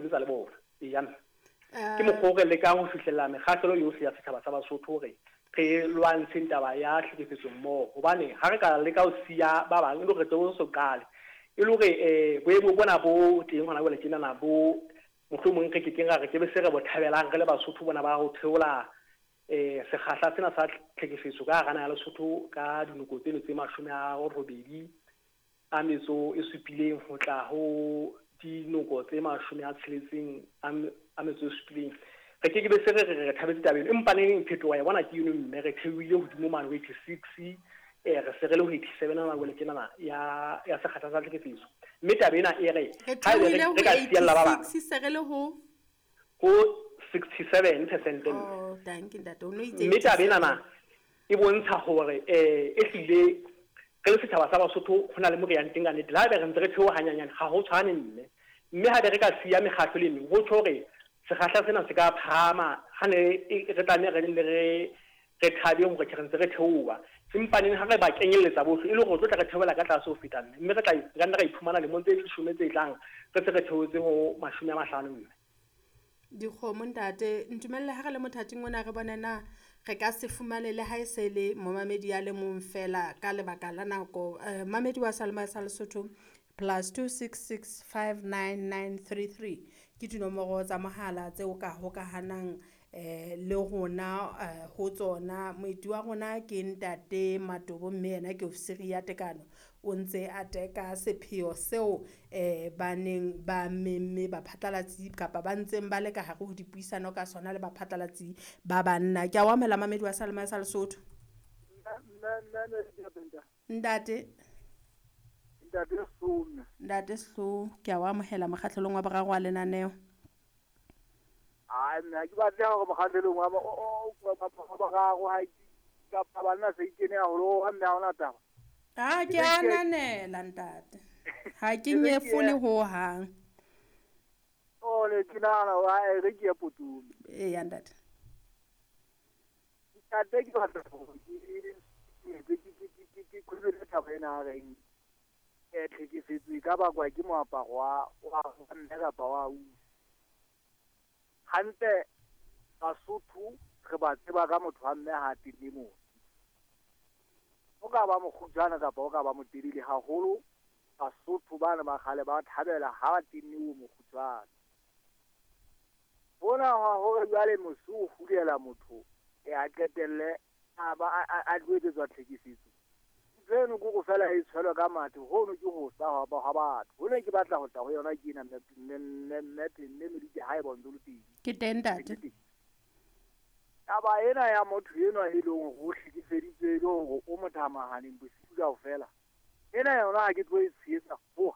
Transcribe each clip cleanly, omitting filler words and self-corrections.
sebetsa le bona yana ke mokgwa le ka ho fihlella mekgahlelo yohle ya setjhaba sa Basotho re lwantsheng taba ya tlhekefetso mmoho hobane ha re ka le ka ho siya ba bang e le re tlo so qale e le hore boemo bona bo teng hona jwale tjena na bo mohlomong re ke ra re ke be se re bo thabelang re le Basotho bona ba ho theola sekgahla sena sa tlhekefetso ka hara naha ya Lesotho ka dinoko tseno tse 80 a metso e supileng ho tla ho dinoko tse 60 a metso e supileng re ke be se re thabetse tabeng empa neng phetoho ya bona ke yone mme re theoile hodimo mane 86 re se re le ho 87 na go le kenana ya sekgahla sa tlhekefetso mme tabena e re ha re ka siela ba bang se re le ho 67%. Oh, thank you ntate. Mme tabena na e bontsha hore e hlile re le setjhaba sa Basotho hona le mo re yang teng ka nnete la be re ntse re theoha hanyanyane ha ho tshwane mme ha re ka siya mekgatlo le mme ho tsho re sekgahla sena se ka phama ha ne re tla re thabe hore ke re ntse re theoha empaneng ha re ba kenyeletsa bohle e le go tla re theola ka tlase ho fetang mme re tla re iphumana le mo tse 10 tse tlang re se re theotse ho 50 mme dikgomo ntate ntumelle ha re le mothating ona re bona na re ka se fumane le ha e se le momamedi ya le mong fela ka lebaka la nako mamedi wa Salma sa Lesotho +266 59933 ke dinomoro tsa mohala tse o ka hokahanang le rona ho tsona moeti wa rona ke ntate Matobo mme yena ke ofisiri ya tekano o ntse a teka sepheo seo baneng ba memme ba phatlalatsi kapa ba ntseng ba le ka hare ho dipuisano ka sona le ba phatlalatsi ba banna ke a wamela mamedi wa Salma sa Lesotho ntate Slo ke a amohela mokgahlelong wa boraro wa lenaneo nna ke batla hore mokgahlelong wa boraro ha ka bana se ikene haholo ha nna hona taba ke ananela ntate ha ke nyefole ho hang le kinana wa re ke ya Putume ya ntate ke batla ke khulele taba ena reng tlhekefetso ka bakwa ke moaparo wa nna kapa wa hante Basotho re ba tseba ka motho wa mme ha tenne motho o ka ba mokgujana kapa o ka ba motelele haholo Basotho bana ba khale ba thabela ha ba tenne o mokgujana bona hore jale mosu o hulela motho a qetelle a dwetsetswa tlhekefetso tseno go fela e tshwela ka mathe ho no ke ho sa ha batho ho ne ke batla ho tla ho yona ke ina mme di hae bonzo le teng ke tentate aba ena ya motho eno e leng go hlekefeditse le go o mothamahaneng bosiu ka ofela ena yona ha ke tlo e tsheetsa ho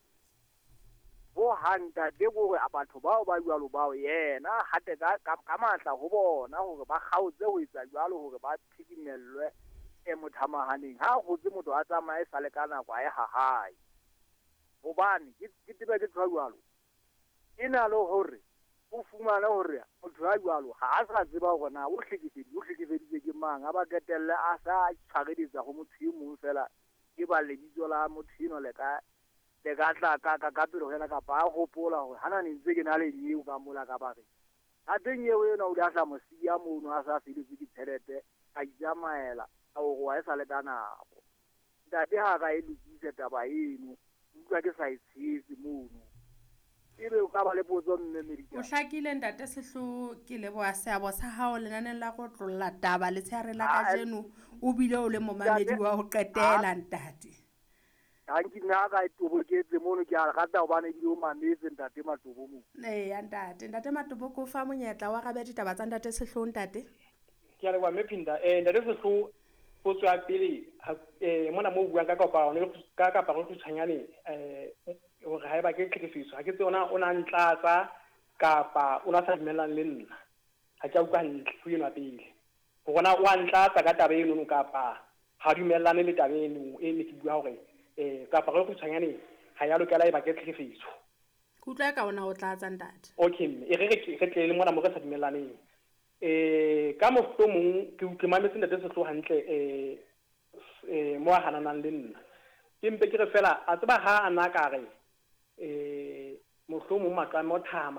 hanga de go a batho bao ba jwalo bao yena hate ka matla ho bona hore ba kgaotse ho etsa jwalo hore ba thikimellwe mothamahaneng ha go tse motho a tsamaye sa le kana kwa e hahae hobane ke tebe ke tswa jwalo ina lo hore o fumana hore motho a jwalo ha a sa tseba hore na o hlekefeditse ke mang a ba ketelle a sa tshwareditsa go motho e mong fela ke ba lebitso la motho eno le ka tla ka pelo hela ka ba gopola hore hana ntse ke na le nyeo ka mola ka bare a tengeo ena o tla mo sia mono a sa filetse ke tšhelete a itsamaela o go a sa le kanako ntate ha ga e lokise taba eno utlwa ke sa itshetse mono ebe o ka ba le potso mme medika o hlakile ntate Sehlo ke leboa seabo sa hao lenaneng la go tlolla taba le tsheare la ka jeno o bile o le momamedi wa ho qetela ntate ha ke nna ka itoboketse mono ke a rata ho bana di o mametse ntate Matobo mo ya ntate Matobo ko fa monyetla wa gabe ditaba tsa ntate Sehlo ntate ke a le wa mepinda ntate Sehlo go tswa pele mona mo buang ka kopano ka go tshwanyane hore ha e ba ke tlhekefetso ha ke tsona o na ntlatsa kapa o na sa dumelang le nna ha ke utlwa ntle ho yena pele ho bona o ntlatsa ka taba eno kapa ha dumellane le taba eno e ne ke bua hore kapa go tshwanyane ha ya lokela e ba ke tlhekefetso ke utlwa ka ona o tlatsa ntate okay re tle le mona mo re sa dumellaneng ka mohlomong ke utlwe mametse ntate Sehlo hantle mo a hananang le nna ke mpe ke re fela a tseba ha ana ka re mohlomong maqamo thama